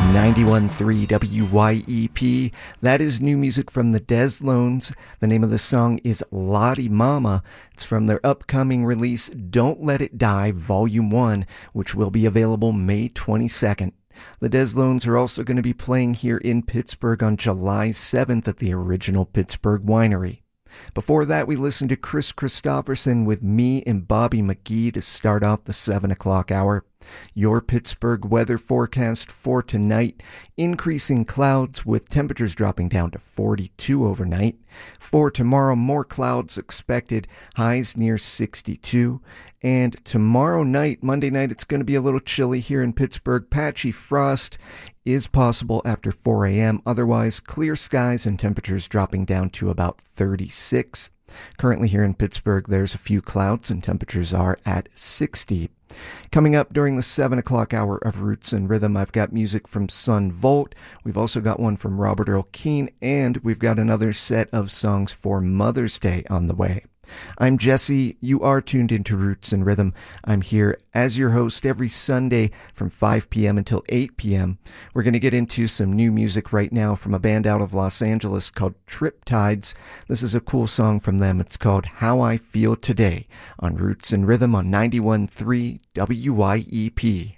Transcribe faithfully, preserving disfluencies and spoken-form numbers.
ninety-one point three W Y E P. That is new music from the Deslones. The name of the song is Lottie Mama. It's from their upcoming release, Don't Let It Die, Volume one, which will be available May twenty-second. The Deslones are also going to be playing here in Pittsburgh on July seventh at the Original Pittsburgh Winery. Before that, we listened to Chris Christopherson with Me and Bobby McGee to start off the seven o'clock hour. Your Pittsburgh weather forecast for tonight: increasing clouds with temperatures dropping down to forty-two overnight. For tomorrow, more clouds expected, highs near sixty-two. And tomorrow night, Monday night, it's going to be a little chilly here in Pittsburgh. Patchy frost is possible after four a.m. Otherwise, clear skies and temperatures dropping down to about thirty-six. Currently here in Pittsburgh, there's a few clouds and temperatures are at sixty. Coming up during the seven o'clock hour of Roots and Rhythm, I've got music from Son Volt. We've also got one from Robert Earl Keen, and we've got another set of songs for Mother's Day on the way. I'm Jesse. You are tuned into Roots and Rhythm. I'm here as your host every Sunday from five p.m. until eight p.m. We're going to get into some new music right now from a band out of Los Angeles called Triptides. This is a cool song from them. It's called How I Feel Today on Roots and Rhythm on ninety-one point three W Y E P.